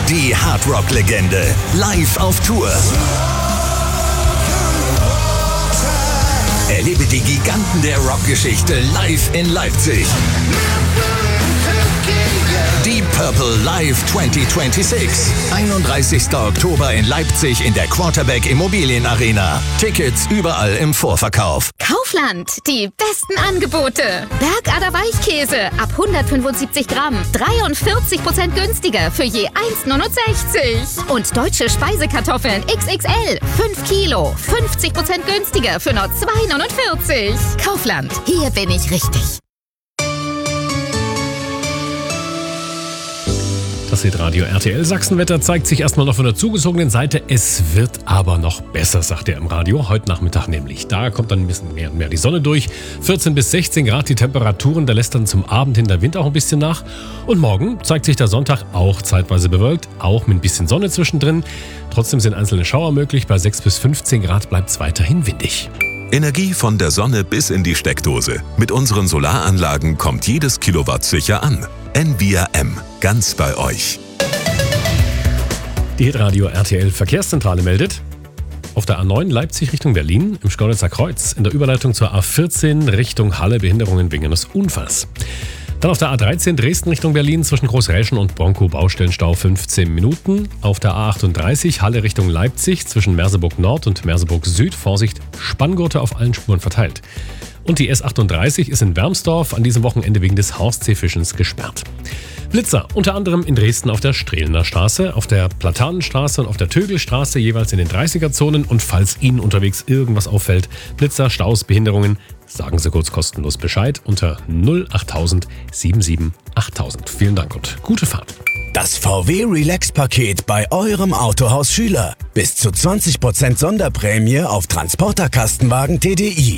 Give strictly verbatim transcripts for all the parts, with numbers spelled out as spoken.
Die Hardrock-Legende live auf Tour. Erlebe die Giganten der Rockgeschichte live in Leipzig. Deep Purple Live zwanzig sechsundzwanzig. einunddreißigster Oktober in Leipzig in der Quarterback Immobilien Arena. Tickets überall im Vorverkauf. Kaufland, die besten Angebote. Bergader Weichkäse ab hundertfünfundsiebzig Gramm. dreiundvierzig Prozent günstiger für je eins Komma neunundsechzig. Und deutsche Speisekartoffeln X X L. fünf Kilo. fünfzig Prozent günstiger für nur zwei Komma neunundvierzig. Kaufland, hier bin ich richtig. Das Hitradio R T L Sachsenwetter zeigt sich erstmal noch von der zugezogenen Seite. Es wird aber noch besser, sagt er im Radio. Heute Nachmittag nämlich. Da kommt dann ein bisschen mehr und mehr die Sonne durch. vierzehn bis sechzehn Grad die Temperaturen. Da lässt dann zum Abend hin der Wind auch ein bisschen nach. Und morgen zeigt sich der Sonntag auch zeitweise bewölkt. Auch mit ein bisschen Sonne zwischendrin. Trotzdem sind einzelne Schauer möglich. Bei sechs bis fünfzehn Grad bleibt es weiterhin windig. Energie von der Sonne bis in die Steckdose. Mit unseren Solaranlagen kommt jedes Kilowatt sicher an. N V R M, ganz bei euch. Die Hitradio R T L Verkehrszentrale meldet: Auf der A neun Leipzig Richtung Berlin im Schkeuditzer Kreuz in der Überleitung zur A vierzehn Richtung Halle Behinderungen wegen eines Unfalls. Dann auf der A dreizehn Dresden Richtung Berlin zwischen Großräschen und Bronkow Baustellenstau fünfzehn Minuten. Auf der A achtunddreißig Halle Richtung Leipzig zwischen Merseburg Nord und Merseburg Süd. Vorsicht, Spanngurte auf allen Spuren verteilt. Und die S achtunddreißig ist in Wermsdorf an diesem Wochenende wegen des Horstseefischens gesperrt. Blitzer, unter anderem in Dresden auf der Strehlener Straße, auf der Platanenstraße und auf der Tögelstraße, jeweils in den dreißiger-Zonen. Und falls Ihnen unterwegs irgendwas auffällt, Blitzer, Staus, Behinderungen, sagen Sie kurz kostenlos Bescheid unter null achttausend siebenundsiebzig achttausend. Vielen Dank und gute Fahrt. Das V W Relax-Paket bei eurem Autohaus Schüler. Bis zu zwanzig Prozent Sonderprämie auf Transporterkastenwagen T D I.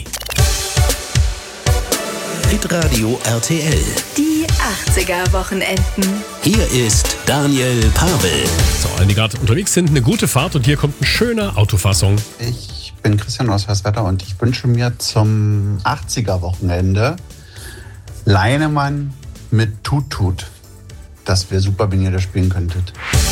Hitradio R T L. Die achtziger-Wochenenden. Hier ist Daniel Pavel. So, allen, die gerade unterwegs sind, eine gute Fahrt und hier kommt ein schöner Autofassung. Ich bin Christian aus Herswetter und ich wünsche mir zum achtziger-Wochenende Leinemann mit Tut Tut. Das wäre super, wenn ihr das spielen könntet.